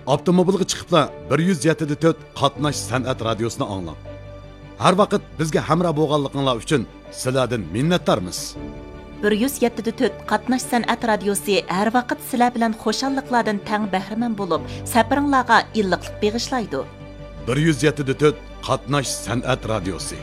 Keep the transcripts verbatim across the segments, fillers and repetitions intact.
avtomobilga chiqibla bir yuz yetti nuqta to'rt qatnash san'at radiosini anglang. Har vaqt bizga hamroh bo'lganliginglar uchun sizlardan minnatdormiz. bir yuz yetti nuqta to'rt qatnash san'at radiosi har vaqt sizlar bilan xushalliqlardan tang bahramand bo'lib, safaringlarga illiqlik bag'ishlaydi. bir yuz yetti nuqta to'rt qatnash san'at radiosi.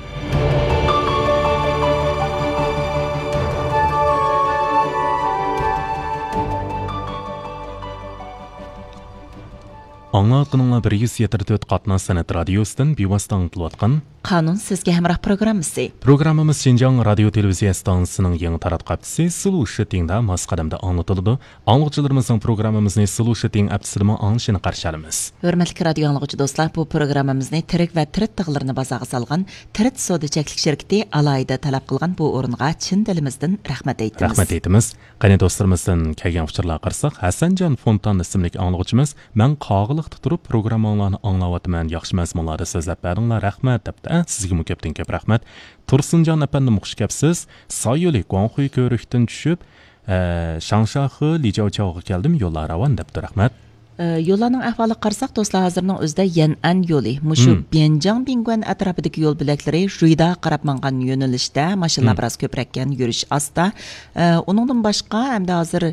Аңлатқаныңла bir yuz yetti nuqta to'rt qatnaş san'at radiosidan bevosita аңлатылған Qanun sizga hamroh programmasi. Programmamiz Şinjan radio televiziya stansiyasining yangi taratqapchisi Sulu Shitingda mas qadamda аңлатылды. Аңлатчыларымыздың programmamizni Sulu Shiting apsida аңлашыны qarshi olamiz. Hurmatli radio аңлаучы do'stlar, bu programmamizni Tirik va Tirit tog'larini bazaga solgan Tirit Soda cheklik shirkati alayida talab qilgan bu o'ringa chin dilimizdan rahmat aytamiz. Rahmat aytamiz. Qani do'stlarimizdan kelgan fikrlar qarsak, Hasanjon Fontan ismli аңлаучimiz men qog'iliqda turib programmalarni аңлаватman, yaxshi mazmunlarda so'zlab berdinglar, rahmat debdi. Sizga mukabdan ko'p rahmat. Tursunjon apandim xush kelibsiz. Soyoli Guanghui ko'rikdan tushib, Shangshaxi Lijiaochaoga keldim, yo'llar ravon debdi, rahmat. Yo'llarning ahvoliga qarasak, do'stlar, hozirning o'zida Yan'an yo'li, mushu Bianjiang Bingguan atrofidagi yo'l bo'laklari Juida qarab mangan yo'nalishda mashinalar biroz ko'prakkan, yurish asta. Uningdan boshqa hamda hozir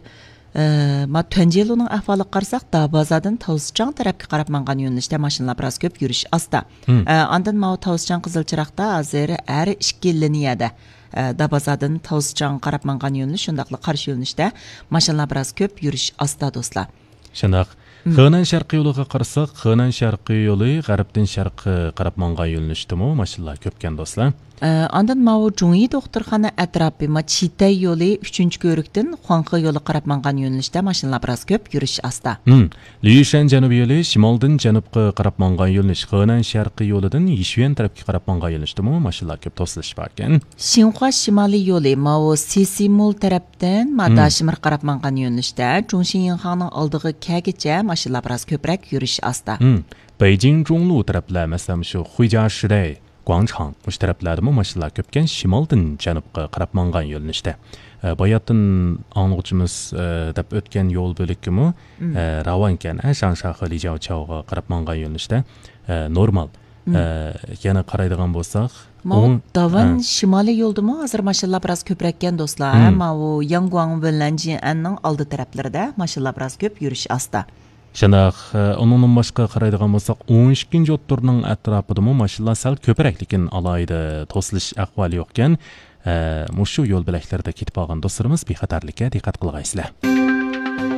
ma Tuanjeluning ahvoliga qarasak, Dabazadan Tavschang tarafga qarab mangan yo'nalishda mashinalar biroz ko'p, yurish asta. Ondan ma Tavschang Qizilchiroqda hozir har ikki liniyada Dabazadan Tavschang qarab mangan yo'nalish, shundaqla qarshi yo'nalishda mashinalar biroz ko'p, yurish asta do'stlar. Shundoq Xenan sharqiy yo'liga qarasak, Xenan sharqiy yo'li g'arbdan sharqqa qarab mangan yo'nalishdimi, mashinalar ko'pkan do'stlar. Ondan Mao Zhongyi doktorxona atrofi ma Chitay yo'li uchinchi ko'rikdan Huanghe yo'li qarab mangan yo'nalishda mashinalar biroz ko'p, yurish asta. Hmm. Liushan janubiy yo'li shimoldan janubga qarab mangan yo'nalish, Xenan sharqiy yo'lidan Yishuan tarafga qarab mangan yo'nalishdimi, mashinalar ko'p to'silish bor ekan. Xinhua shimoliy yo'li Mao Sisimul tarafdan ma Dashimir qarab mangan yo'nalishda Zhongshin Yinhangning oldiga kelgacha mashinalar biroz ko'proq, yurish asta. Hmm. Beijing Zhonglu taraflar, masalan shu Huijia-Shirai Guangchang mush taraflarda mashinalar ko'pkan, shimoldan janubga qarab mangan yo'nalishda. Bayatdan аңлаучimiz deb o'tgan yo'l bo'likimi ravon ekan, Shangshaxi Lijiaochaoga qarab mangan yo'nalishda normal. Yana qaraydigan bo'lsak, Mao Davan shimoliy yo'ldimi hozir mashinalar biroz ko'prakkan do'stlar. Mao Yangguang va Lanjianning oldi taraflarida mashinalar biroz ko'p, yurish asta. Shundoq, uningdan boshqa qaraydigan bo'lsak, o'n ikkinchi o'ttirning atrofida mashinalar sal ko'proq, lekin alayda to'silish ahvoli yo'q ekan. Mushu yo'l belaklarida ketib olgan do'stlarimiz bexatarlikka diqqat qilg'aysizlar.